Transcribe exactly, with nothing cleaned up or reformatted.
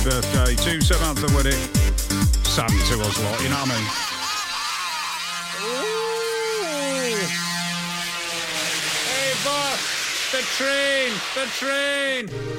birthday to Samantha Whittick. Sam to us lot, you know what I mean? Ooh. Hey, boss! The train! The train!